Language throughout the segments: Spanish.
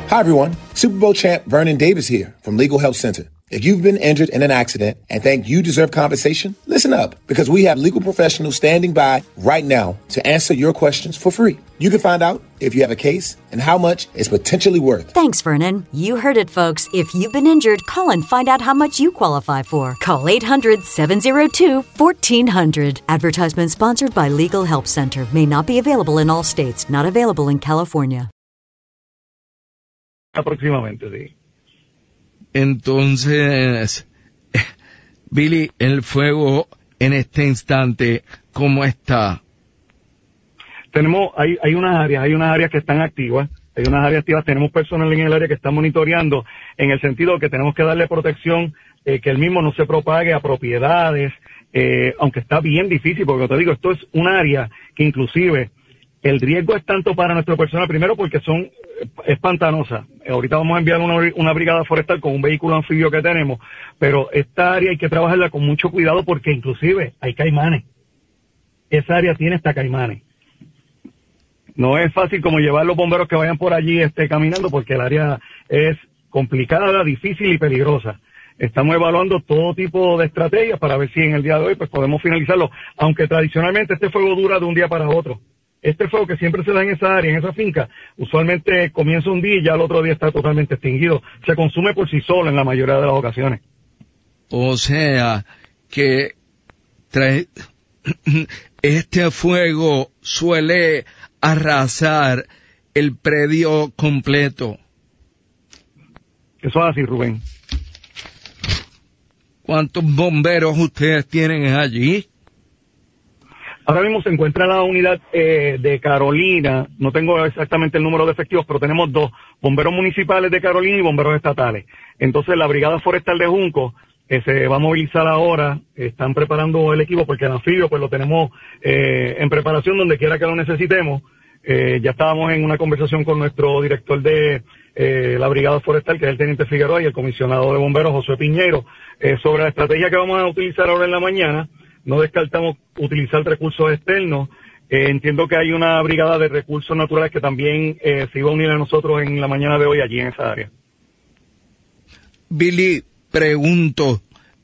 Hi, everyone. Super Bowl champ Vernon Davis here from Legal Help Center. If you've been injured in an accident and think you deserve compensation, listen up, because we have legal professionals standing by right now to answer your questions for free. You can find out if you have a case and how much it's potentially worth. Thanks, Vernon. You heard it, folks. If you've been injured, call and find out how much you qualify for. Call 800-702-1400. Advertisement sponsored by Legal Help Center. May not be available in all states. Not available in California. Aproximadamente, sí. Entonces, Billy, el fuego en este instante, ¿cómo está? Hay unas áreas que están activas, tenemos personal en el área que está monitoreando, en el sentido de que tenemos que darle protección, que el mismo no se propague a propiedades, aunque está bien difícil, porque te digo, esto es un área que inclusive el riesgo es tanto para nuestro personal, primero porque es pantanosa. Ahorita vamos a enviar una brigada forestal con un vehículo anfibio que tenemos, pero esta área hay que trabajarla con mucho cuidado porque inclusive hay caimanes. Esa área tiene hasta caimanes. No es fácil como llevar los bomberos que vayan por allí caminando, porque el área es complicada, difícil y peligrosa. Estamos evaluando todo tipo de estrategias para ver si en el día de hoy pues podemos finalizarlo, aunque tradicionalmente este fuego dura de un día para otro. Este fuego que siempre se da en esa área, en esa finca, usualmente comienza un día y ya el otro día está totalmente extinguido. Se consume por sí solo en la mayoría de las ocasiones. O sea, que este fuego suele arrasar el predio completo. Eso es así, Rubén. ¿Cuántos bomberos ustedes tienen allí? Ahora mismo se encuentra la unidad de Carolina, no tengo exactamente el número de efectivos, pero tenemos 2, bomberos municipales de Carolina y bomberos estatales. Entonces la Brigada Forestal de Junco se va a movilizar ahora, están preparando el equipo porque el anfibio pues lo tenemos en preparación donde quiera que lo necesitemos. Ya estábamos en una conversación con nuestro director de la Brigada Forestal, que es el Teniente Figueroa, y el comisionado de bomberos, José Piñeiro, sobre la estrategia que vamos a utilizar ahora en la mañana. No descartamos utilizar recursos externos. Entiendo que hay una brigada de recursos naturales que también se iba a unir a nosotros en la mañana de hoy allí en esa área. Billy, pregunto,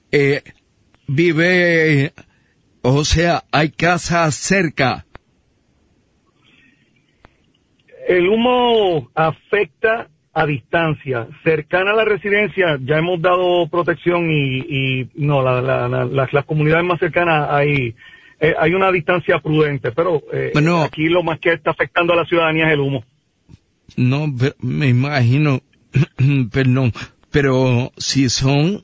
¿hay casas cerca? El humo afecta a distancia. Cercana a la residencia ya hemos dado protección y no, las comunidades más cercanas hay una distancia prudente, pero bueno, aquí lo más que está afectando a la ciudadanía es el humo. No, me imagino, perdón, pero si son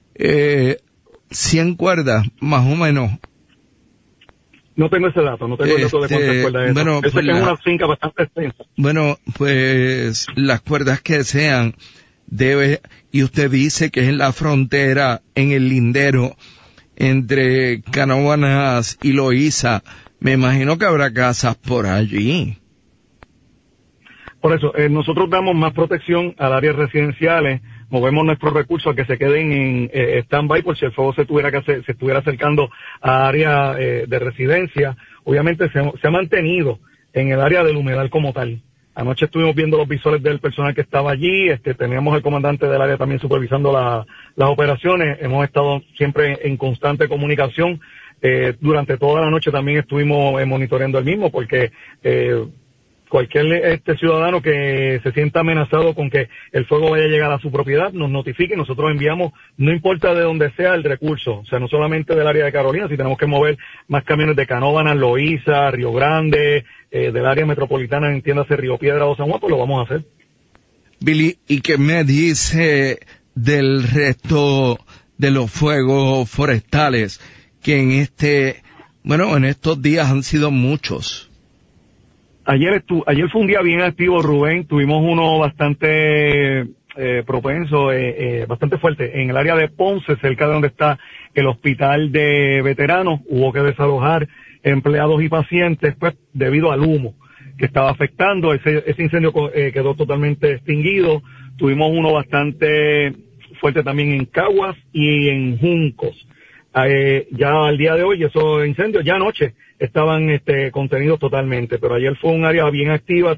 100 cuerdas, más o menos. No tengo ese dato, no tengo el dato de cuántas cuerdas es. Bueno, pues que es una finca bastante extensa. Bueno, pues las cuerdas que sean, y usted dice que es en la frontera, en el lindero, entre Canóvanas y Loíza, me imagino que habrá casas por allí. Por eso, nosotros damos más protección a áreas residenciales, movemos nuestros recursos a que se queden en stand-by por si el fuego se estuviera acercando a áreas de residencia. Obviamente se ha mantenido en el área del humedal como tal. Anoche estuvimos viendo los visores del personal que estaba allí, teníamos al comandante del área también supervisando las operaciones, hemos estado siempre en constante comunicación. Durante toda la noche también estuvimos monitoreando el mismo, porque cualquier ciudadano que se sienta amenazado con que el fuego vaya a llegar a su propiedad, nos notifique, nosotros enviamos, no importa de dónde sea el recurso, o sea, no solamente del área de Carolina, si tenemos que mover más camiones de Canóvanas, Loíza, Río Grande, del área metropolitana, entiéndase Río Piedra o San Juan, pues lo vamos a hacer. Billy, ¿y qué me dice del resto de los fuegos forestales que en estos días han sido muchos? Ayer fue un día bien activo, Rubén. Tuvimos uno bastante propenso, bastante fuerte. En el área de Ponce, cerca de donde está el hospital de veteranos, hubo que desalojar empleados y pacientes, pues, debido al humo que estaba afectando. Ese incendio quedó totalmente extinguido. Tuvimos uno bastante fuerte también en Caguas y en Juncos. Ya al día de hoy, esos incendios, ya anoche, estaban contenidos totalmente, pero ayer fue un área bien activa.